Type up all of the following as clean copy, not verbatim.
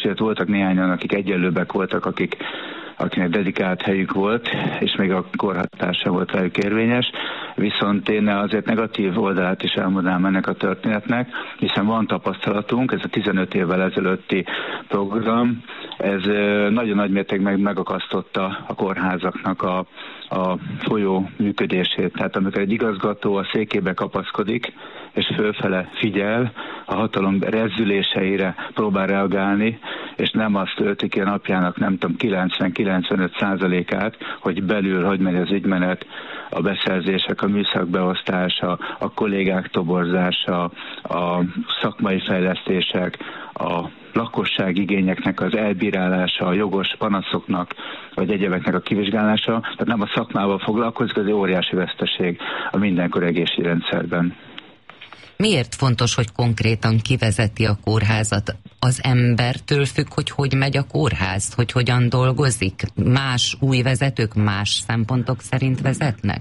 sőt voltak néhányan, akik egyenlőbbek voltak, akinek dedikált helyük volt, és még a korhatása volt rájuk érvényes. Viszont én azért negatív oldalát is elmondanám ennek a történetnek, hiszen van tapasztalatunk, ez a 15 évvel ezelőtti program, ez nagyon nagy mértékben megakasztotta a kórházaknak a folyó működését. Tehát amikor egy igazgató a székébe kapaszkodik, és fölfele figyel, a hatalom rezzüléseire próbál reagálni, és nem azt tölti ki a napjának, nem tudom, 90-95%-át, hogy belül hogy megy az ügymenet, a beszerzések, a műszak beosztása, a kollégák toborzása, a szakmai fejlesztések, a lakosság igényeknek az elbírálása, a jogos panaszoknak, vagy egyebeknek a kivizsgálása, tehát nem a szakmával foglalkozik, az egy óriási veszteség a mindenkori egészségrendszerben. Miért fontos, hogy konkrétan kivezeti a kórházat? Az embertől függ, hogy megy a kórház, hogy hogyan dolgozik? Más új vezetők más szempontok szerint vezetnek?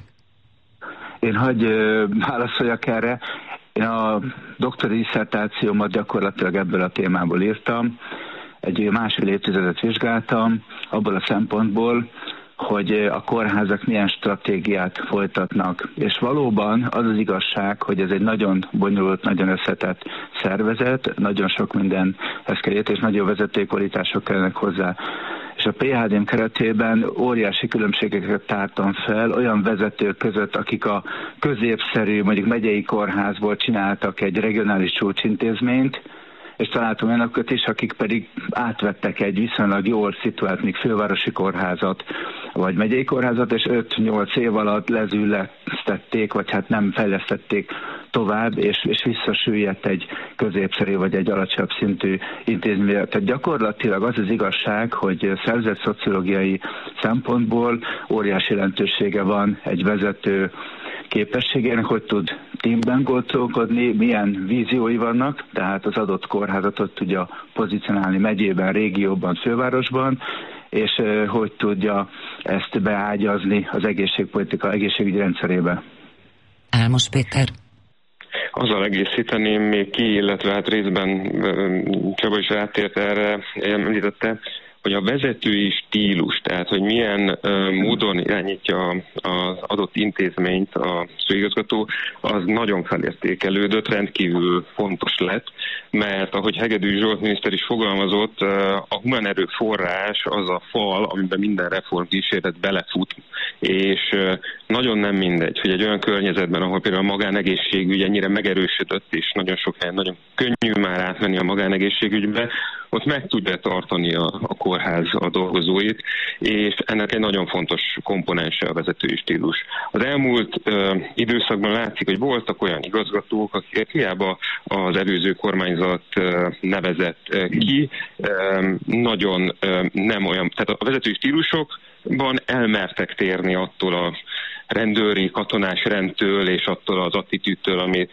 Én hagyj válaszoljak erre. Én a doktori disszertációmat gyakorlatilag ebből a témából írtam. Egy másfél évtizedet vizsgáltam, abból a szempontból, hogy a kórházak milyen stratégiát folytatnak. És valóban az az igazság, hogy ez egy nagyon bonyolult, nagyon összetett szervezet, nagyon sok mindenhez kell érteni, és nagyon vezetőkvalitások kellenek hozzá. És a PHD-m keretében óriási különbségeket tártam fel olyan vezetők között, akik a középszerű, mondjuk megyei kórházból csináltak egy regionális csúcsintézményt, és találtam olyanokat is, akik pedig átvettek egy viszonylag jól szituált, még fővárosi kórházat, vagy megyei kórházat, és 5-8 év alatt lezüllesztették, vagy hát nem fejlesztették tovább, és visszasüllyedt egy középszerű, vagy egy alacsonyabb szintű intézmény. Tehát gyakorlatilag az az igazság, hogy szervezetszociológiai szempontból óriási jelentősége van egy vezető képességének, hogy tud teamben gondolkodni, milyen víziói vannak, tehát az adott kórházatot tudja pozícionálni megyében, régióban, fővárosban, és hogy tudja ezt beágyazni az egészségpolitika, egészségügyi rendszerébe. Álmos Péter. Azzal egészíteném még ki, illetve hát részben Csaba is rátért erre, említette, hogy a vezetői stílus, tehát hogy milyen módon irányítja az adott intézményt a főigazgató, az nagyon felértékelődött, rendkívül fontos lett, mert ahogy Hegedűs Zsolt miniszter is fogalmazott, a humán erőforrás az a fal, amiben minden reformkísérlet belefut, és nagyon nem mindegy, hogy egy olyan környezetben, ahol például a magánegészségügy ennyire megerősödött, és nagyon sok helyen nagyon könnyű már átmenni a magánegészségügybe, ott meg tudja tartani a kórház a dolgozóit, és ennek egy nagyon fontos komponense a vezetői stílus. Az elmúlt időszakban látszik, hogy voltak olyan igazgatók, akik hiába az előző kormányzat nevezett ki, nagyon nem olyan, tehát a vezetői stílusokban elmertek térni attól a rendőri, katonás rendtől és attól az attitűdtől, ami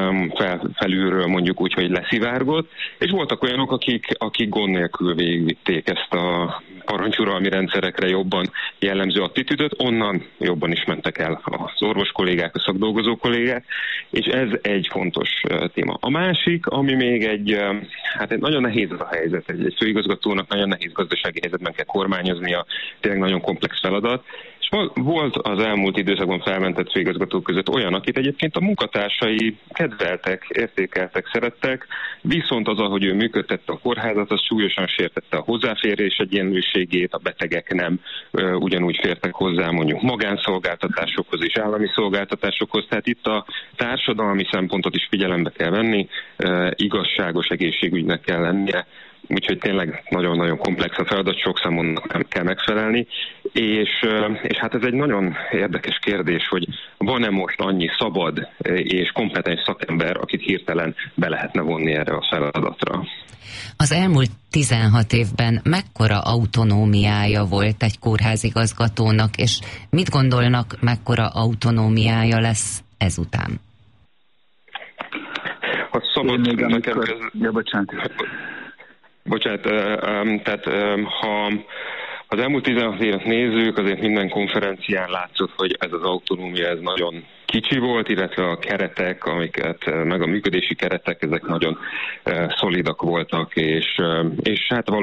felülről mondjuk úgy, hogy leszivárgott, és voltak olyanok, akik gond nélkül végigvitték ezt a parancsuralmi rendszerekre jobban jellemző attitűdöt, onnan jobban is mentek el az orvos kollégák, a szakdolgozó kollégák, és ez egy fontos téma. A másik, ami még egy nagyon nehéz a helyzet, egy főigazgatónak nagyon nehéz gazdasági helyzetben kell kormányoznia, tényleg nagyon komplex feladat, és volt az elmúlt időszakban felmentett főigazgatók között olyan, akit egyébként a munkatársai kedveltek, értékeltek, szerettek, viszont az, ahogy ő működtette a kórházat, az súlyosan sértette a hozzáférés egyenlőségét, a betegek nem ugyanúgy fértek hozzá mondjuk magánszolgáltatásokhoz és állami szolgáltatásokhoz, tehát itt a társadalmi szempontot is figyelembe kell venni, igazságos egészségügynek kell lennie, úgyhogy tényleg nagyon-nagyon komplex a feladat, sok számon kell megfelelni, és hát ez egy nagyon érdekes kérdés, hogy van-e most annyi szabad és kompetens szakember, akit hirtelen be lehetne vonni erre a feladatra. Az elmúlt 16 évben mekkora autonómiája volt egy kórházigazgatónak, és mit gondolnak, mekkora autonómiája lesz ezután? Ha szabad nekem... Bocsánat, tehát ha az elmúlt 16 évet nézzük, azért minden konferencián látszott, hogy ez az autonómia ez nagyon kicsi volt, illetve a keretek, meg a működési keretek, ezek nagyon szolidak voltak, és hát